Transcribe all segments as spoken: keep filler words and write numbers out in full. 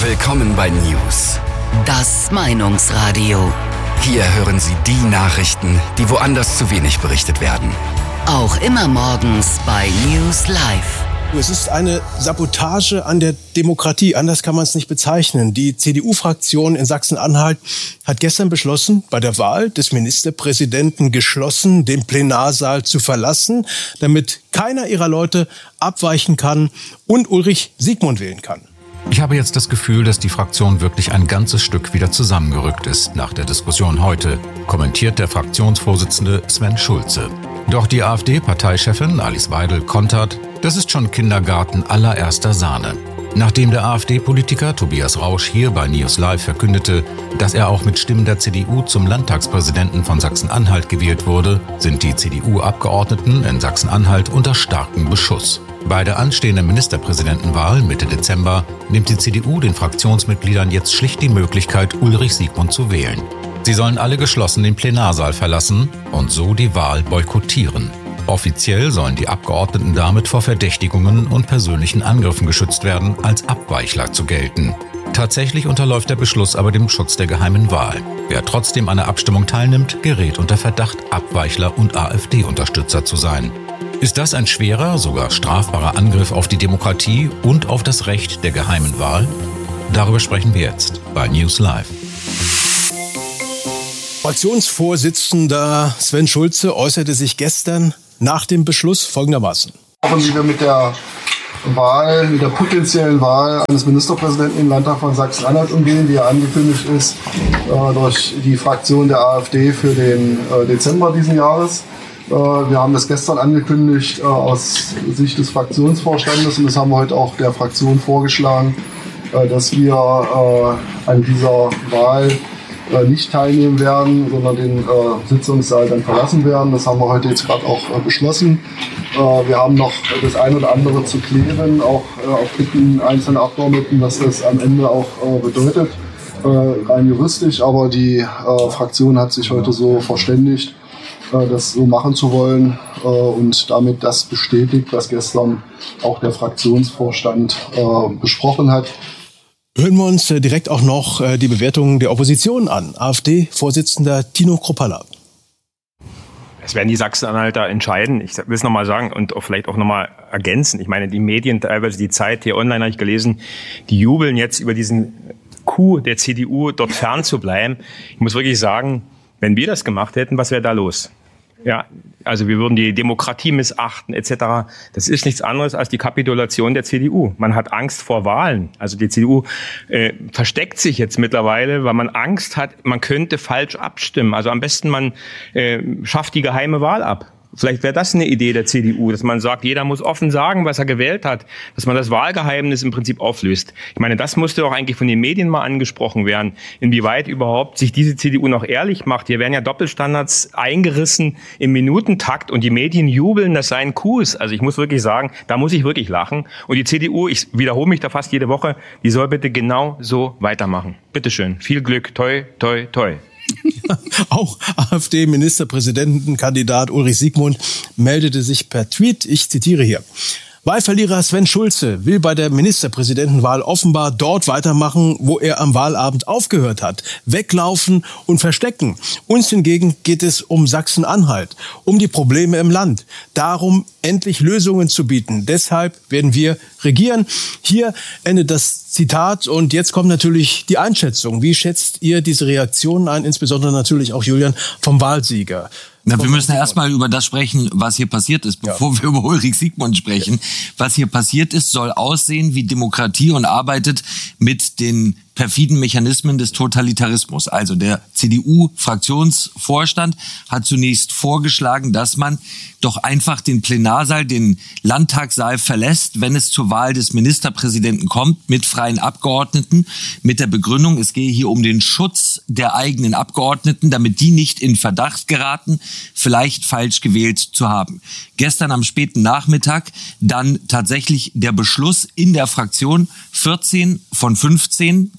Willkommen bei News. Das Meinungsradio. Hier hören Sie die Nachrichten, die woanders zu wenig berichtet werden. Auch immer morgens bei News Live. Es ist eine Sabotage an der Demokratie, anders kann man es nicht bezeichnen. Die C D U-Fraktion in Sachsen-Anhalt hat gestern beschlossen, bei der Wahl des Ministerpräsidenten geschlossen den Plenarsaal zu verlassen, damit keiner ihrer Leute abweichen kann und Ulrich Siegmund wählen kann. Ich habe jetzt das Gefühl, dass die Fraktion wirklich ein ganzes Stück wieder zusammengerückt ist nach der Diskussion heute, kommentiert der Fraktionsvorsitzende Sven Schulze. Doch die AfD-Parteichefin Alice Weidel kontert, das ist schon Kindergarten allererster Sahne. Nachdem der AfD-Politiker Tobias Rausch hier bei News Live verkündete, dass er auch mit Stimmen der C D U zum Landtagspräsidenten von Sachsen-Anhalt gewählt wurde, sind die C D U-Abgeordneten in Sachsen-Anhalt unter starkem Beschuss. Bei der anstehenden Ministerpräsidentenwahl Mitte Dezember nimmt die C D U den Fraktionsmitgliedern jetzt schlicht die Möglichkeit, Ulrich Siegmund zu wählen. Sie sollen alle geschlossen den Plenarsaal verlassen und so die Wahl boykottieren. Offiziell sollen die Abgeordneten damit vor Verdächtigungen und persönlichen Angriffen geschützt werden, als Abweichler zu gelten. Tatsächlich unterläuft der Beschluss aber dem Schutz der geheimen Wahl. Wer trotzdem an der Abstimmung teilnimmt, gerät unter Verdacht, Abweichler und AfD-Unterstützer zu sein. Ist das ein schwerer, sogar strafbarer Angriff auf die Demokratie und auf das Recht der geheimen Wahl? Darüber sprechen wir jetzt bei News Live. Fraktionsvorsitzender Sven Schulze äußerte sich gestern nach dem Beschluss folgendermaßen. Wie wir mit der Wahl, mit der potenziellen Wahl eines Ministerpräsidenten im Landtag von Sachsen-Anhalt umgehen, die ja angekündigt ist äh, durch die Fraktion der AfD für den äh, Dezember diesen Jahres. Äh, wir haben das gestern angekündigt äh, aus Sicht des Fraktionsvorstandes und das haben wir heute auch der Fraktion vorgeschlagen, äh, dass wir äh, an dieser Wahl nicht teilnehmen werden, sondern den äh, Sitzungssaal dann verlassen werden. Das haben wir heute jetzt gerade auch äh, beschlossen. Äh, wir haben noch das ein oder andere zu klären, auch äh, auf Bitten einzelner Abgeordneten, was das am Ende auch äh, bedeutet, äh, rein juristisch. Aber die äh, Fraktion hat sich heute so verständigt, äh, das so machen zu wollen äh, und damit das bestätigt, was gestern auch der Fraktionsvorstand äh, besprochen hat. Hören wir uns direkt auch noch die Bewertung der Opposition an. AfD-Vorsitzender Tino Kruppalla. Es werden die Sachsen-Anhalter entscheiden. Ich will es nochmal sagen und auch vielleicht auch nochmal ergänzen. Ich meine, die Medien, teilweise die Zeit, hier online habe ich gelesen, die jubeln jetzt über diesen Coup der C D U, dort fern zu bleiben. Ich muss wirklich sagen, wenn wir das gemacht hätten, was wäre da los? Ja, also wir würden die Demokratie missachten et cetera. Das ist nichts anderes als die Kapitulation der C D U. Man hat Angst vor Wahlen. Also die C D U äh, versteckt sich jetzt mittlerweile, weil man Angst hat, man könnte falsch abstimmen. Also am besten man äh, schafft die geheime Wahl ab. Vielleicht wäre das eine Idee der C D U, dass man sagt, jeder muss offen sagen, was er gewählt hat, dass man das Wahlgeheimnis im Prinzip auflöst. Ich meine, das musste auch eigentlich von den Medien mal angesprochen werden, inwieweit überhaupt sich diese C D U noch ehrlich macht. Hier werden ja Doppelstandards eingerissen im Minutentakt und die Medien jubeln, das seien Coups. Also ich muss wirklich sagen, da muss ich wirklich lachen. Und die C D U, ich wiederhole mich da fast jede Woche, die soll bitte genau so weitermachen. Bitteschön, viel Glück, toi, toi, toi. Auch AfD-Ministerpräsidentenkandidat Ulrich Siegmund meldete sich per Tweet, ich zitiere hier. Wahlverlierer Sven Schulze will bei der Ministerpräsidentenwahl offenbar dort weitermachen, wo er am Wahlabend aufgehört hat. Weglaufen und verstecken. Uns hingegen geht es um Sachsen-Anhalt, um die Probleme im Land. Darum, endlich Lösungen zu bieten. Deshalb werden wir regieren. Hier endet das Zitat und jetzt kommt natürlich die Einschätzung. Wie schätzt ihr diese Reaktionen ein, insbesondere natürlich auch Julian vom Wahlsieger? Na, wir müssen erstmal über das sprechen, was hier passiert ist, bevor ja. wir über Ulrich Siegmund sprechen. Was hier passiert ist, soll aussehen wie Demokratie und arbeitet mit den perfiden Mechanismen des Totalitarismus. Also der C D U-Fraktionsvorstand hat zunächst vorgeschlagen, dass man doch einfach den Plenarsaal, den Landtagssaal verlässt, wenn es zur Wahl des Ministerpräsidenten kommt, mit freien Abgeordneten, mit der Begründung, es gehe hier um den Schutz der eigenen Abgeordneten, damit die nicht in Verdacht geraten, vielleicht falsch gewählt zu haben. Gestern am späten Nachmittag dann tatsächlich der Beschluss in der Fraktion, vierzehn von fünfzehn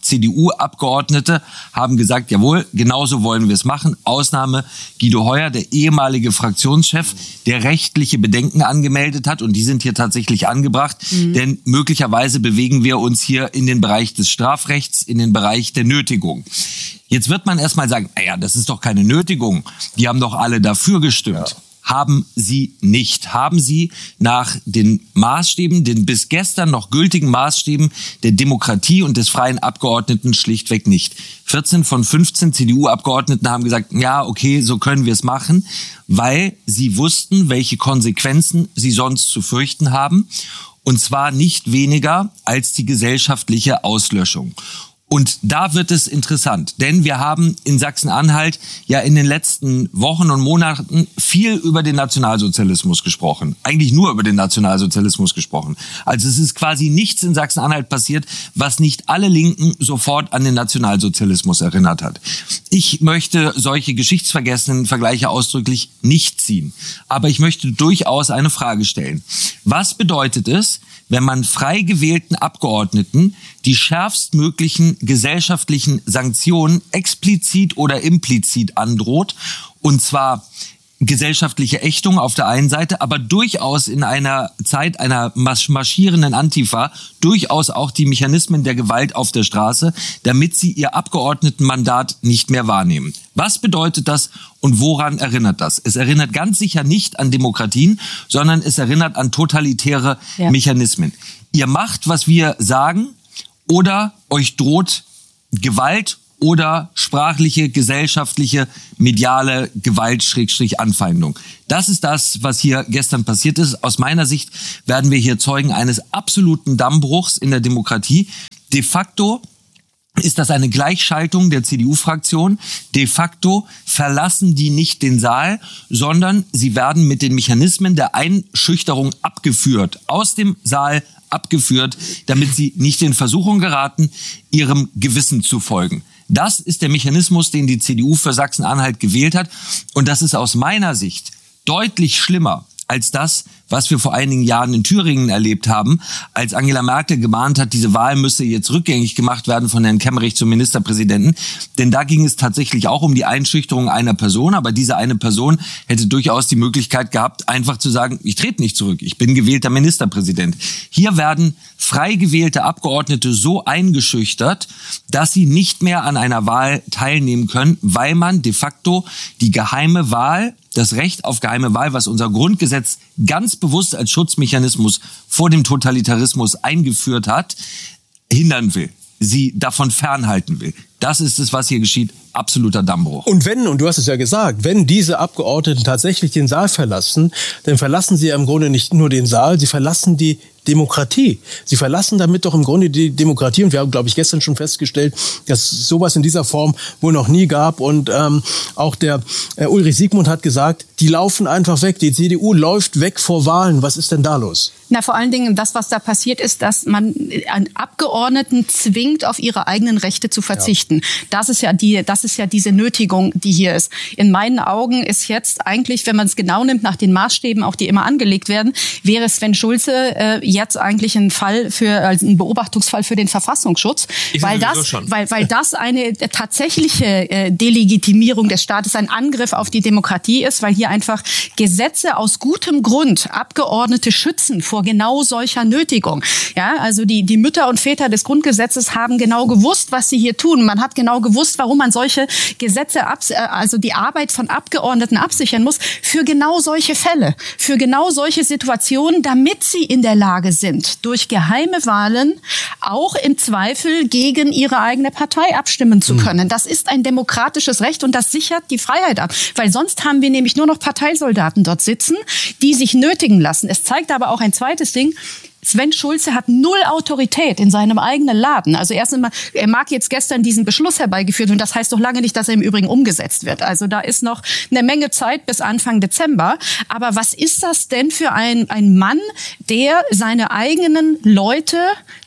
C D U-Abgeordnete haben gesagt, jawohl, genauso wollen wir es machen. Ausnahme Guido Heuer, der ehemalige Fraktionschef, der rechtliche Bedenken angemeldet hat. Und die sind hier tatsächlich angebracht. Mhm. Denn möglicherweise bewegen wir uns hier in den Bereich des Strafrechts, in den Bereich der Nötigung. Jetzt wird man erstmal sagen, naja, das ist doch keine Nötigung. Die haben doch alle dafür gestimmt. Ja. Haben sie nicht. Haben sie nach den Maßstäben, den bis gestern noch gültigen Maßstäben der Demokratie und des freien Abgeordneten schlichtweg nicht. vierzehn von fünfzehn C D U-Abgeordneten haben gesagt, ja, okay, so können wir es machen, weil sie wussten, welche Konsequenzen sie sonst zu fürchten haben. Und zwar nicht weniger als die gesellschaftliche Auslöschung. Und da wird es interessant, denn wir haben in Sachsen-Anhalt ja in den letzten Wochen und Monaten viel über den Nationalsozialismus gesprochen. Eigentlich nur über den Nationalsozialismus gesprochen. Also es ist quasi nichts in Sachsen-Anhalt passiert, was nicht alle Linken sofort an den Nationalsozialismus erinnert hat. Ich möchte solche geschichtsvergessenen Vergleiche ausdrücklich nicht ziehen. Aber ich möchte durchaus eine Frage stellen. Was bedeutet es, wenn man frei gewählten Abgeordneten die schärfstmöglichen gesellschaftlichen Sanktionen explizit oder implizit androht, und zwar gesellschaftliche Ächtung auf der einen Seite, aber durchaus in einer Zeit einer marschierenden Antifa durchaus auch die Mechanismen der Gewalt auf der Straße, damit sie ihr Abgeordnetenmandat nicht mehr wahrnehmen. Was bedeutet das und woran erinnert das? Es erinnert ganz sicher nicht an Demokratien, sondern es erinnert an totalitäre ja. Mechanismen. Ihr macht, was wir sagen, oder euch droht Gewalt oder sprachliche, gesellschaftliche, mediale Gewalt, Schrägstrich, Anfeindung. Das ist das, was hier gestern passiert ist. Aus meiner Sicht werden wir hier Zeugen eines absoluten Dammbruchs in der Demokratie. De facto ist das eine Gleichschaltung der C D U-Fraktion. De facto verlassen die nicht den Saal, sondern sie werden mit den Mechanismen der Einschüchterung abgeführt, aus dem Saal abgeführt, damit sie nicht in Versuchung geraten, ihrem Gewissen zu folgen. Das ist der Mechanismus, den die C D U für Sachsen-Anhalt gewählt hat. Und das ist aus meiner Sicht deutlich schlimmer als das, was wir vor einigen Jahren in Thüringen erlebt haben, als Angela Merkel gemahnt hat, diese Wahl müsse jetzt rückgängig gemacht werden von Herrn Kemmerich zum Ministerpräsidenten. Denn da ging es tatsächlich auch um die Einschüchterung einer Person. Aber diese eine Person hätte durchaus die Möglichkeit gehabt, einfach zu sagen, ich trete nicht zurück, ich bin gewählter Ministerpräsident. Hier werden frei gewählte Abgeordnete so eingeschüchtert, dass sie nicht mehr an einer Wahl teilnehmen können, weil man de facto die geheime Wahl, das Recht auf geheime Wahl, was unser Grundgesetz ganz bewusst als Schutzmechanismus vor dem Totalitarismus eingeführt hat, hindern will, sie davon fernhalten will. Das ist es, was hier geschieht. Absoluter Dammbruch. Und wenn, und du hast es ja gesagt, wenn diese Abgeordneten tatsächlich den Saal verlassen, dann verlassen sie ja im Grunde nicht nur den Saal, sie verlassen die Demokratie. Sie verlassen damit doch im Grunde die Demokratie. Und wir haben, glaube ich, gestern schon festgestellt, dass es sowas in dieser Form wohl noch nie gab. Und ähm, auch der äh, Ulrich Siegmund hat gesagt, die laufen einfach weg. Die C D U läuft weg vor Wahlen. Was ist denn da los? Na, vor allen Dingen, das, was da passiert ist, dass man an Abgeordneten zwingt, auf ihre eigenen Rechte zu verzichten. Ja. Das ist ja die, das ist ja diese Nötigung, die hier ist. In meinen Augen ist jetzt eigentlich, wenn man es genau nimmt, nach den Maßstäben, auch die immer angelegt werden, wäre Sven Schulze äh, jetzt eigentlich ein Fall für, also ein Beobachtungsfall für den Verfassungsschutz, ich weil das, schon. weil, weil das eine tatsächliche äh, Delegitimierung des Staates, ein Angriff auf die Demokratie ist, weil hier einfach Gesetze aus gutem Grund Abgeordnete schützen vor genau solcher Nötigung. Ja, also die, die Mütter und Väter des Grundgesetzes haben genau gewusst, was sie hier tun. Man hat genau gewusst, warum man solche Gesetze, also die Arbeit von Abgeordneten absichern muss, für genau solche Fälle, für genau solche Situationen, damit sie in der Lage sind, durch geheime Wahlen auch im Zweifel gegen ihre eigene Partei abstimmen zu können. Das ist ein demokratisches Recht und das sichert die Freiheit ab. Weil sonst haben wir nämlich nur noch Parteisoldaten dort sitzen, die sich nötigen lassen. Es zeigt aber auch ein zweites Ding. Sven Schulze hat null Autorität in seinem eigenen Laden. Also erst einmal, er mag jetzt gestern diesen Beschluss herbeigeführt und das heißt doch lange nicht, dass er im Übrigen umgesetzt wird. Also da ist noch eine Menge Zeit bis Anfang Dezember. Aber was ist das denn für ein, ein Mann, der seine eigenen Leute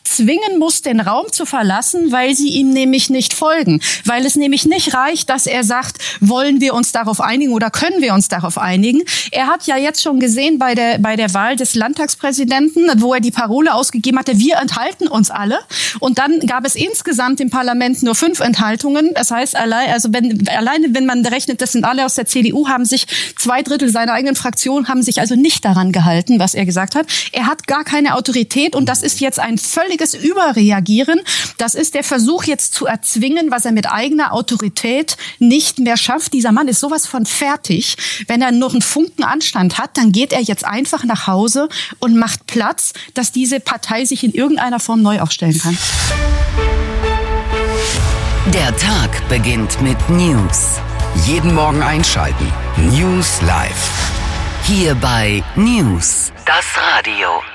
zwingen muss, den Raum zu verlassen, weil sie ihm nämlich nicht folgen. Weil es nämlich nicht reicht, dass er sagt, wollen wir uns darauf einigen oder können wir uns darauf einigen. Er hat ja jetzt schon gesehen bei der, bei der Wahl des Landtagspräsidenten, wo er die Parole ausgegeben hatte, wir enthalten uns alle. Und dann gab es insgesamt im Parlament nur fünf Enthaltungen. Das heißt, allein, also wenn, alleine wenn man rechnet, das sind alle aus der C D U, haben sich zwei Drittel seiner eigenen Fraktion, haben sich also nicht daran gehalten, was er gesagt hat. Er hat gar keine Autorität und das ist jetzt ein völliges Überreagieren. Das ist der Versuch jetzt zu erzwingen, was er mit eigener Autorität nicht mehr schafft. Dieser Mann ist sowas von fertig. Wenn er noch einen Funken Anstand hat, dann geht er jetzt einfach nach Hause und macht Platz, dass diese Partei sich in irgendeiner Form neu aufstellen kann. Der Tag beginnt mit News. Jeden Morgen einschalten. News Live. Hier bei News, das Radio.